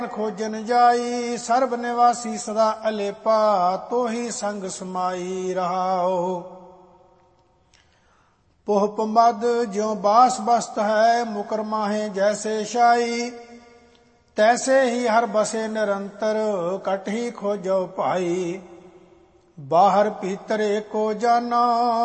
खोजन जाई सर्ब निवासी सदा अलेपा तो ही संग समाई रहाओ। पोहप मद ज्यों बास बस्त है मुकर माहे जैसे शाई तैसे ही हर बसे निरंतर कट ही खोजो पाई। बाहर भीतर एको जानो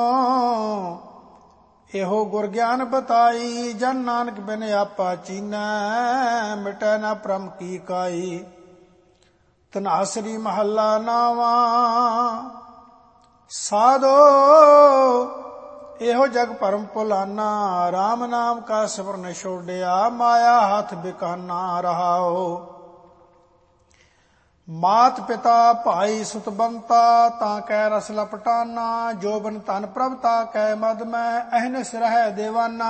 एहो गुर ज्ञान बताई। जन नानक बिन आपा चीनै मिटै न परम की काई। तनासरी महला नावा साधो एहो जग परम भुलाना। राम नाम का सिमरन छोड़िया माया हाथ बिकाना रहाओ। मात पिता भाई सुत बंता ताकै रस लपटाना। जोबन तन प्रभ ताकै मद में अहनिस रह देवाना।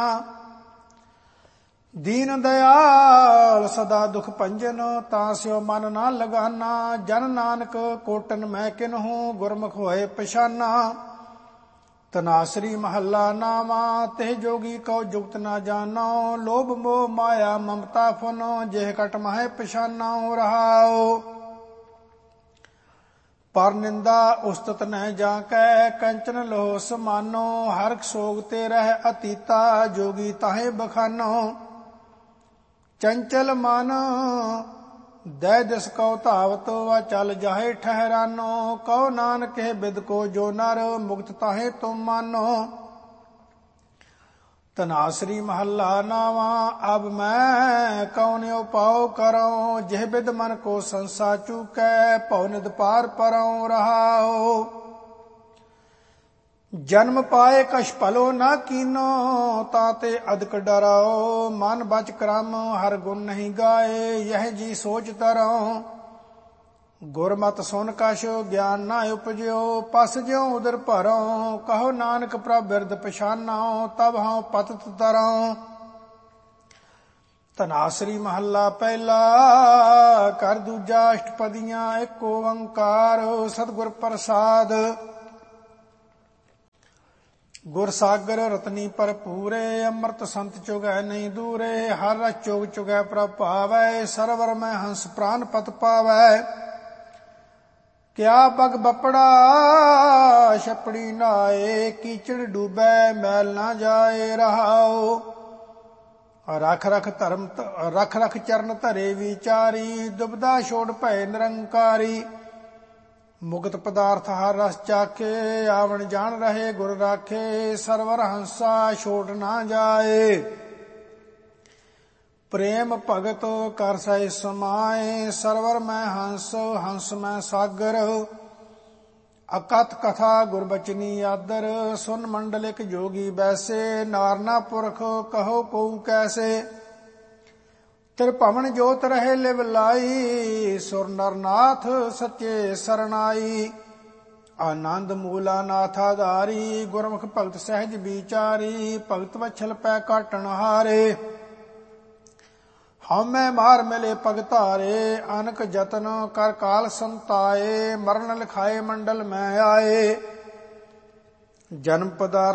दीन दयाल सदा दुख भंजन तास्यो मन ना लगाना। जन नानक कोटन मैं किन्हूं गुरमुख होए पछाना। तनासरी महला नावा ते जोगी कौ जुगत न जानो। लोभ मोह माया ममता फनो जेह कट मह पछाना रहाओ। पर निंदा उस्तत न जाकै कंचन लोह समानो। हरख सोग ते रह अतीता जोगी ताहे बखानो। चंचल मन दै दिस कौ धावत व चल जाहे ठहरानो। कहो नानक बिद को जो नर मुक्त ताहे तुम मानो। तनासरी महला नावा अब मैं कौन उपाओ करो। जिह बिद मन को संसा चूकै पौ निद पार परौ रहाओ। जन्म पाए कछ भलो न कीनो ताते अधिक डराओ। मन बच क्रम हर गुण नहीं गाए यह जी सोच तरौ। गुरमत सुन कछ ज्ञान न उपजो पस ज्यों उदर भरो। कहो नानक प्रभ बिरद पछानो तब हाँ पतत तरौ। तनासरी महला पहला कर दूजा अष्टपदियां एक ओंकार सतगुर प्रसाद। गुर सागर रतनी भरपूरे अमृत संत चुगै नहीं दूरे। हर रस चुग चुगै प्रभ पावै सरवर में हंस प्राण पत पावै। क्या पग बपड़ा छपड़ी नाए कीचड़ डूबै मैल ना जाए रहाओ। रख रख धर्म रख रख चरण धरे विचारी दुबदा छोड़ भय निरंकारी। मुक्त पदार्थ हर रस चाखे आवन जान रहे गुर राखे। सरवर हंसा छोड़ ना जाए प्रेम भगत कर सह समाए। सरवर मैं हंस हंस मैं सागर अकथ कथा गुरबचनी आदर। सुन मंडलिक जोगी बैसे नारना पुरख कहो को कैसे। त्रिभवन जोत रहे लिव लाई सुर नरनाथ सच्चे सरनाई। आनंद मूला नाथाधारी गुरमुख भगत सहज विचारी। भगत वछल पै काटन हारे हमें मार मिले पगतारे। अनक जतन कर काल संताए मरण लिखाए मंडल में आए। जन्म पदार्थ